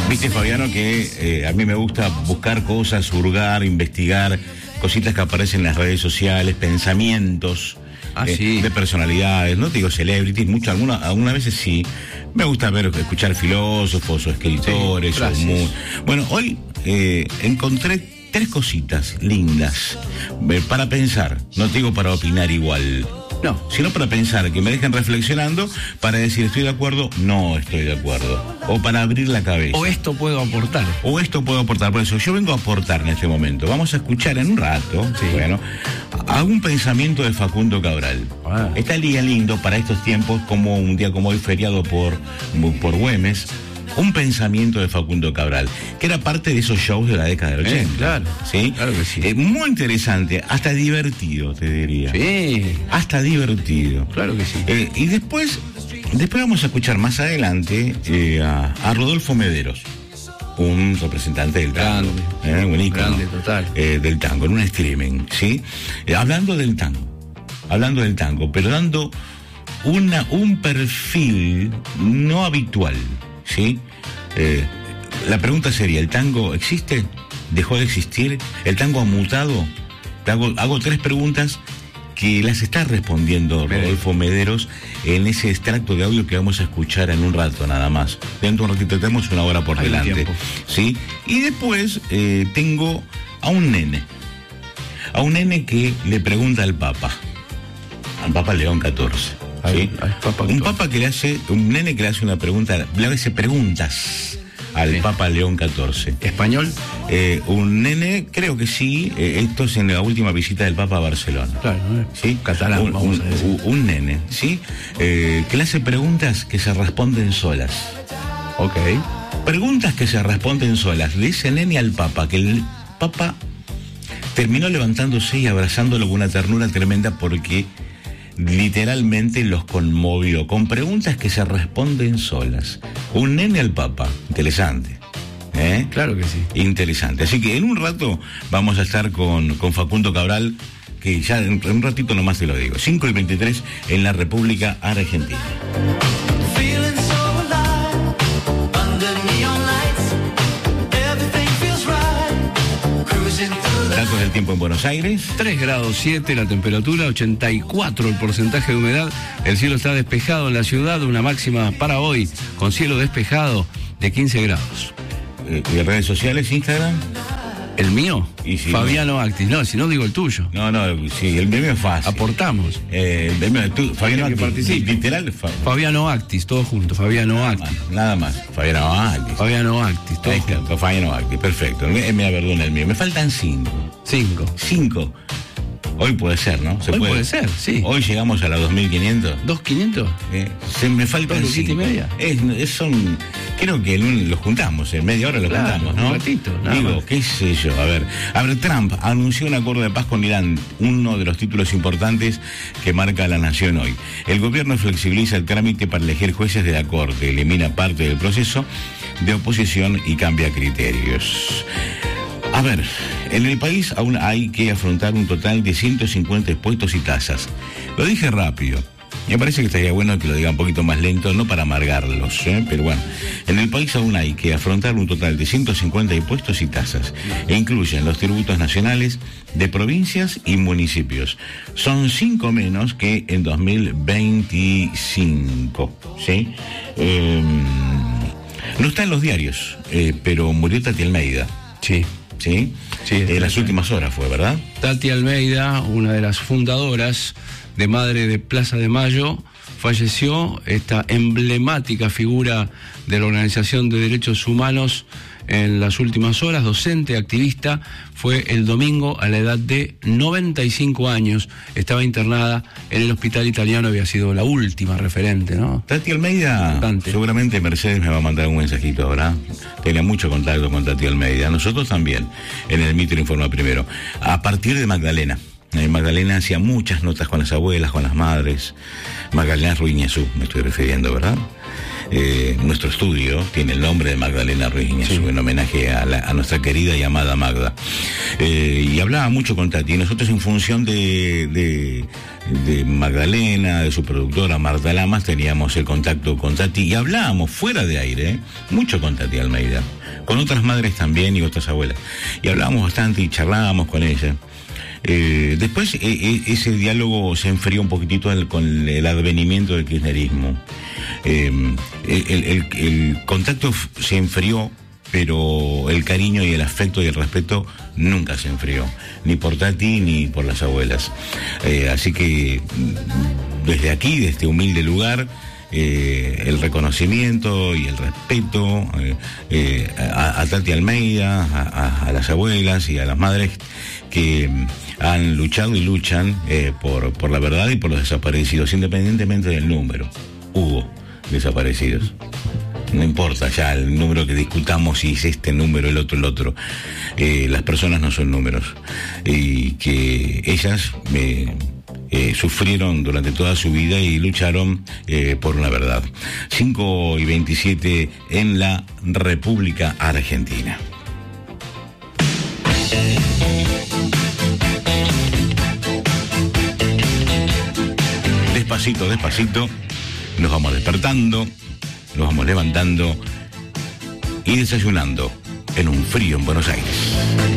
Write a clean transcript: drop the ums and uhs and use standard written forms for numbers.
Viste, Fabiano, que a mí me gusta buscar cosas, hurgar, investigar, cositas que aparecen en las redes sociales, pensamientos sí. de personalidades, no te digo celebrities, algunas veces sí. Me gusta escuchar filósofos o escritores. Sí, bueno, hoy encontré 3 cositas lindas para pensar, no te digo para opinar igual. No. Sino para pensar, que me dejen reflexionando, para decir estoy de acuerdo, no estoy de acuerdo. O para abrir la cabeza. O esto puedo aportar. Por eso yo vengo a aportar en este momento. Vamos a escuchar en un rato, bueno, algún pensamiento de Facundo Cabral. Está el día lindo para estos tiempos, como un día como hoy, feriado por Güemes. Un pensamiento de Facundo Cabral, que era parte de esos shows de la década del 80. Claro. ¿Sí? Claro que sí. Muy interesante, hasta divertido, te diría. Sí. Hasta divertido. Claro que sí. Y después vamos a escuchar más adelante a Rodolfo Mederos, un representante del tango. Un ícono. Grande, total. Del tango, en un streaming, ¿sí? Hablando del tango, pero dando un perfil no habitual, ¿sí? La pregunta sería, ¿el tango existe? ¿Dejó de existir? ¿El tango ha mutado? Hago 3 preguntas que las está respondiendo Rodolfo Mederos en ese extracto de audio que vamos a escuchar en un rato nada más. Dentro de un ratito tenemos 1 hora por delante. ¿Sí? Y después tengo a un nene que le pregunta al Papa León XIV. ¿Sí? Un nene que le hace una pregunta, le hace preguntas al Papa León XIV. ¿Español? Un nene, creo que sí, esto es en la última visita del Papa a Barcelona. Claro, ¿sí? Catalán, vamos a decir. Un nene, ¿sí? Que le hace preguntas que se responden solas. Ok. Preguntas que se responden solas. Le dice nene al Papa, que el Papa terminó levantándose y abrazándolo con una ternura tremenda porque literalmente los conmovió, con preguntas que se responden solas. Un nene al Papa, interesante. Claro que sí. Interesante. Así que en un rato vamos a estar con Facundo Cabral, que ya en un ratito nomás te lo digo. 5:23 en la República Argentina. Datos del tiempo en Buenos Aires. 3 grados 7 la temperatura, 84 el porcentaje de humedad. El cielo está despejado en la ciudad, una máxima para hoy con cielo despejado de 15 grados. ¿Y redes sociales, Instagram? ¿El mío? Y si Fabiano Actis. No, si no digo el tuyo. No, sí, el mío es fácil. Aportamos. Fabiano Actis. Literal. Fabiano Actis, todo junto. Fabiano Actis. Nada más. Fabiano Actis, todo junto. Fabiano Actis, perfecto. Me perdona el mío. Me faltan 5. 5. Hoy puede ser, ¿no? Hoy puede ser, sí. Hoy llegamos a la 2500. ¿2.500? Se me faltan 5. Creo que lo juntamos, en media hora juntamos, ¿no? Un ratito, Digo, qué sé yo, a ver, Trump anunció un acuerdo de paz con Irán, uno de los títulos importantes que marca La Nación hoy. El gobierno flexibiliza el trámite para elegir jueces de la Corte, elimina parte del proceso de oposición y cambia criterios. A ver, en el país aún hay que afrontar un total de 150 impuestos y tasas. Lo dije rápido. Me parece que estaría bueno que lo diga un poquito más lento, no para amargarlos, pero bueno. En el país aún hay que afrontar un total de 150 impuestos y tasas, e incluyen los tributos nacionales de provincias y municipios. Son 5 menos que en 2025, ¿sí? No está en los diarios, pero murió Tati Almeida. Sí. ¿Sí? En las últimas horas fue, ¿verdad? Tati Almeida, una de las fundadoras de Madre de Plaza de Mayo, falleció, esta emblemática figura de la Organización de Derechos Humanos en las últimas horas, docente, activista, fue el domingo a la edad de 95 años, estaba internada en el hospital italiano, había sido la última referente, ¿no? Tati Almeida, importante. Seguramente Mercedes me va a mandar un mensajito ahora, tenía mucho contacto con Tati Almeida, nosotros también, en el Mitre Informa Primero, a partir de Magdalena. Magdalena hacía muchas notas con las abuelas, con las madres. Magdalena Ruiz Ñazú, me estoy refiriendo, ¿verdad? Nuestro estudio tiene el nombre de Magdalena Ruiz Ñazú, sí, en homenaje a nuestra querida y amada Magda. Y hablaba mucho con Tati. Y nosotros, en función de Magdalena, de su productora Marta Lamas, teníamos el contacto con Tati y hablábamos fuera de aire, mucho con Tati Almeida, con otras madres también y otras abuelas. Y hablábamos bastante y charlábamos con ella. Después ese diálogo se enfrió un poquitito con el advenimiento del kirchnerismo. El contacto se enfrió, pero el cariño y el afecto y el respeto nunca se enfrió, ni por Tati ni por las abuelas. Así que desde aquí, de este humilde lugar, el reconocimiento y el respeto a Tati Almeida, a las abuelas y a las madres que han luchado y luchan por la verdad y por los desaparecidos, independientemente del número. Hubo desaparecidos. No importa ya el número que discutamos, si es este número, el otro. Las personas no son números. Y que ellas sufrieron durante toda su vida y lucharon por una verdad. 5:27 en la República Argentina. Despacito, despacito, nos vamos despertando, nos vamos levantando y desayunando en un frío en Buenos Aires.